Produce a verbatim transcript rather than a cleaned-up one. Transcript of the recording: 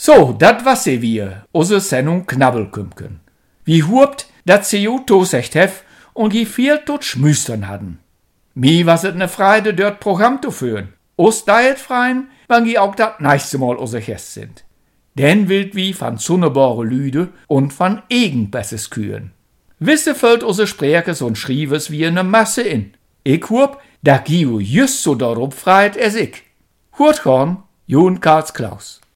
So, dat was sie wir, unsere Sendung Knabbelkümken. Wie hupt, dat sie ju tosecht hef und die viel tot schmüstern hadden. Mi was et ne Freude, dort Programm zu führen. Us daet freien, wann die auch dat nächste Mal unser Gäst sind. Denn wild wie van Zonnebare Lüde und van Egenbesses kühen. Wisse fällt unsere Sprechers und Schriebes wie ne Masse in. Ich hub, da Gio just so darauf freit as ich. Hurt gorn, Jon Karls Klaus.